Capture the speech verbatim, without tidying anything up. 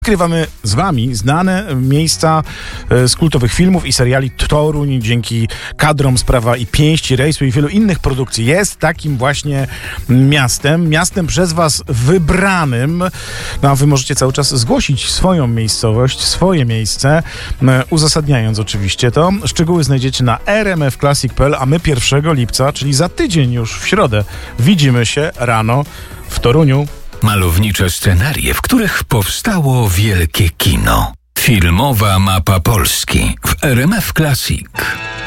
Odkrywamy z wami znane miejsca z kultowych filmów i seriali. Toruń dzięki kadrom z Prawa i Pięści, Rejsu i wielu innych produkcji jest takim właśnie miastem. Miastem przez was wybranym. No a wy możecie cały czas zgłosić swoją miejscowość, swoje miejsce, uzasadniając oczywiście to. Szczegóły znajdziecie na r m f classic kropka p l, a my pierwszego lipca, czyli za tydzień już w środę, widzimy się rano w Toruniu. Malownicze scenarie, w których powstało wielkie kino. Filmowa mapa Polski w R M F Classic.